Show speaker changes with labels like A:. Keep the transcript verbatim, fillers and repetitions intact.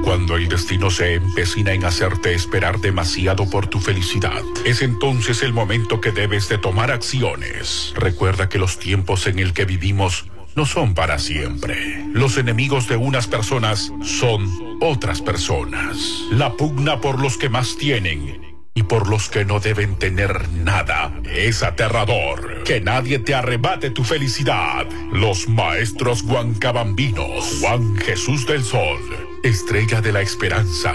A: Cuando el destino se empecina en hacerte esperar demasiado por tu felicidad, es entonces el momento que debes de tomar acciones. Recuerda que los tiempos en el que vivimos no son para siempre. Los enemigos de unas personas son otras personas. La pugna por los que más tienen y por los que no deben tener nada es aterrador. Que nadie te arrebate tu felicidad. Los maestros huancabambinos. Juan Jesús del Sol, estrella de la esperanza.